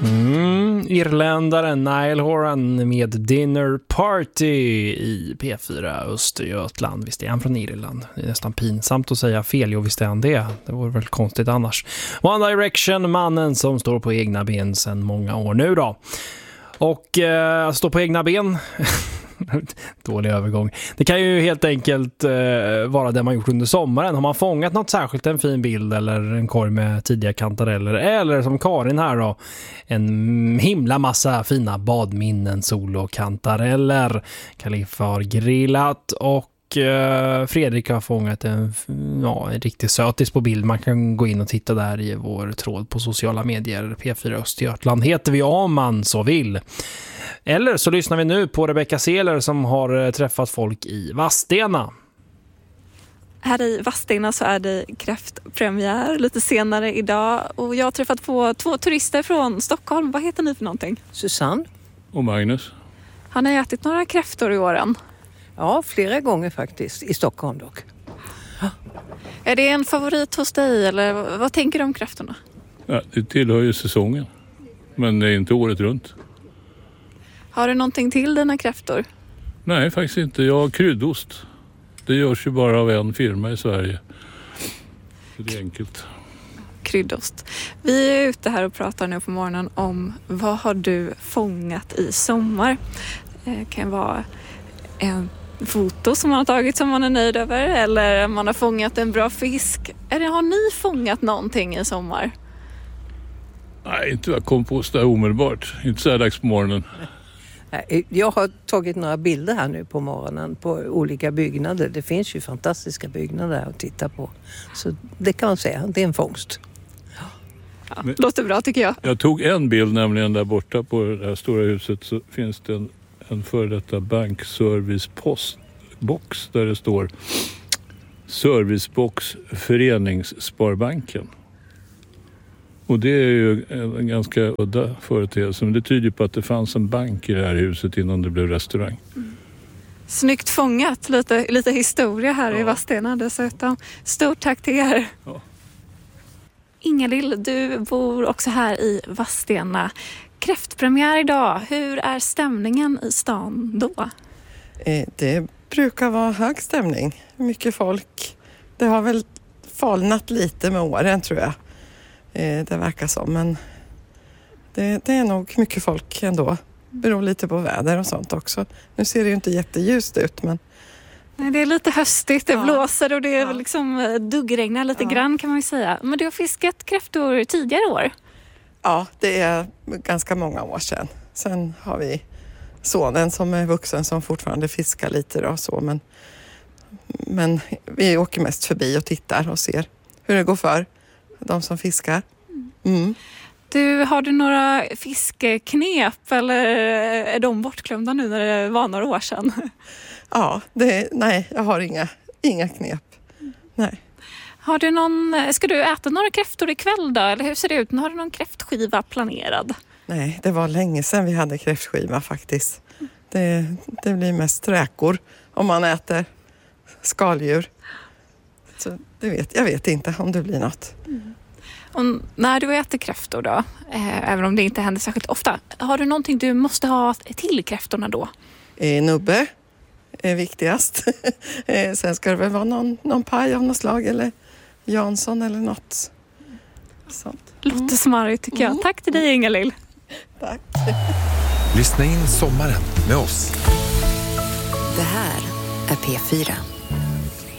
Irländaren Niall Horan med Dinner Party i P4 Östergötland. Visst är han från Irland? Det är nästan pinsamt att säga fel, jo visst är han det. Det vore väl konstigt annars. One Direction, mannen som står på egna ben sedan många år nu då. Och stå på egna ben... Dålig övergång. Det kan ju helt enkelt vara det man gjort under sommaren. Har man fångat något särskilt, en fin bild eller en korg med tidiga kantareller, eller som Karin här då, en himla massa fina badminnen, sol och kantareller. Kaliffa har grillat och Fredrik har fångat en riktigt sötis på bild. Man kan gå in och titta där i vår tråd på sociala medier. P4 Östergötland heter vi om man så vill. Eller så lyssnar vi nu på Rebecca Seeler som har träffat folk i Vadstena. Här i Vadstena så är det kräftpremiär lite senare idag. Och jag har träffat på 2 turister från Stockholm. Vad heter ni för någonting? Susanne. Och Magnus. Har ni ätit några kräftor i åren? Ja, flera gånger faktiskt. I Stockholm dock. Är det en favorit hos dig eller vad tänker du om kräftorna? Ja, det tillhör ju säsongen. Men det är inte året runt. Har du någonting till dina kräftor? Nej, faktiskt inte. Jag har kryddost. Det görs ju bara av en firma i Sverige. Så det är enkelt. Kryddost. Vi är ute här och pratar nu på morgonen om vad har du fångat i sommar? Det kan vara en foto som man har tagit som man är nöjd över eller man har fångat en bra fisk. Eller har ni fångat någonting i sommar? Nej, inte jag kom på så omedelbart. Inte så här dags på morgonen. Jag har tagit några bilder här nu på morgonen på olika byggnader. Det finns ju fantastiska byggnader att titta på. Så det kan man säga, det är en fångst. Ja, låter bra tycker jag. Jag tog en bild nämligen där borta på det här stora huset så finns det en före detta bankservice-postbox där det står Servicebox Föreningssparbanken. Och det är ju en ganska udda företeelse, men det tyder på att det fanns en bank i det här huset innan det blev restaurang. Snyggt fångat, lite historia här i Vadstena dessutom. Stort tack till er. Ja. Ingalill, du bor också här i Vadstena. Kräftpremiär idag. Hur är stämningen i stan då? Det brukar vara hög stämning. Mycket folk. Det har väl falnat lite med åren tror jag. Det verkar som, men det är nog mycket folk ändå. Beror lite på väder och sånt också. Nu ser det ju inte jätteljust ut, men... Nej, det är lite höstigt, det blåser och det är liksom duggregnar lite grann kan man ju säga. Men du har fiskat kräftor tidigare år? Ja, det är ganska många år sedan. Sen har vi sonen som är vuxen som fortfarande fiskar lite då, så. Men vi åker mest förbi och tittar och ser hur det går för de som fiskar. Mm. Har du några fiskeknep eller är de bortglömda nu när det var några år sedan? Ja, nej, jag har inga knep. Nej. Har du ska du äta några kräftor ikväll då? Eller hur ser det ut? Har du någon kräftskiva planerad? Nej, det var länge sedan vi hade kräftskiva faktiskt. Det blir mest räkor om man äter skaldjur. Så jag vet inte om det blir något. Mm. Och när du äter kräftor då, även om det inte händer särskilt ofta, har du någonting du måste ha till kräftorna då? Nubbe är viktigast. Sen ska det väl vara någon paj av något slag eller Jansson eller något sånt. Låter smarrigt tycker jag. Tack till dig Ingalill. Tack. Lyssna in sommaren med oss. Det här är P4.